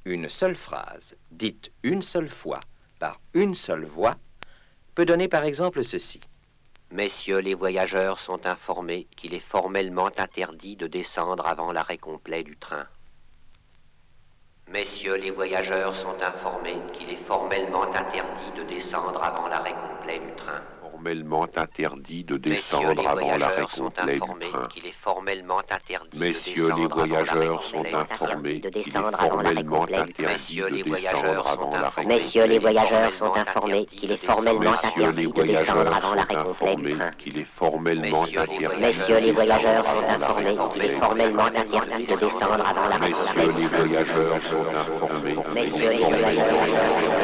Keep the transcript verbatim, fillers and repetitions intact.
Une seule phrase, dite une seule fois, par une seule voix, peut donner par exemple ceci. Messieurs les voyageurs sont informés qu'il est formellement interdit de descendre avant l'arrêt complet du train. Messieurs les voyageurs sont informés qu'il est formellement interdit de descendre avant l'arrêt complet du train. Formellement interdit de descendre avant l'arrêt complet du train. Qu'il est formellement interdit Messieurs les voyageurs sont informés qu'il est formellement interdit de descendre avant l'arrêt complet. Messieurs les voyageurs sont informés qu'il est formellement interdit de descendre avant l'arrêt complet du train. Qu'il est formellement interdit. Messieurs les voyageurs sont informés qu'il est formellement interdit de descendre avant l'arrêt complet du train. Messieurs les voyageurs sont informés. Messieurs les voyageurs